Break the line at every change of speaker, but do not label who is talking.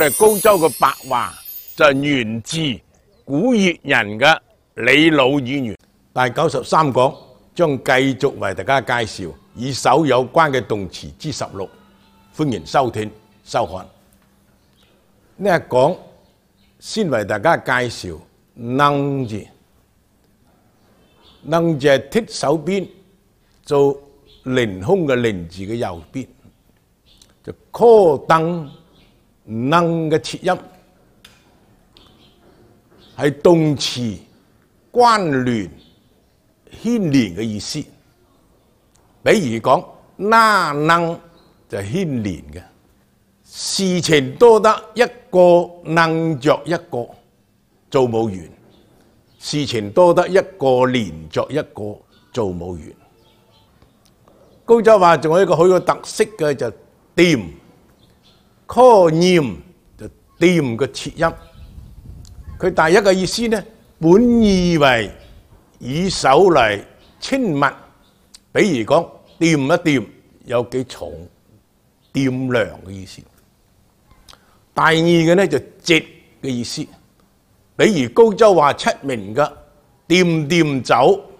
高州嘅白話就源自古越人嘅李老語言。第93講將繼續為大家介紹與手有關嘅動詞之16，歡迎收聽收看。呢一講先為大家介紹能字，能字係剔手邊做凌空嘅凌字嘅右邊，就柯登能嘅切音，係動詞關聯牽連嘅意思。比如講拉能就係牽連嘅，事情多得一個能着一個做冇完，事情多得一個連着一個做冇完。高州話仲有一個好有特色嘅就掂，call念就掂嘅切音。佢第一個意思呢，本意為以手嚟親密，比如講掂一掂有幾重，掂量嘅意思。第二嘅呢就直嘅意思，比如高州話出名嘅掂掂走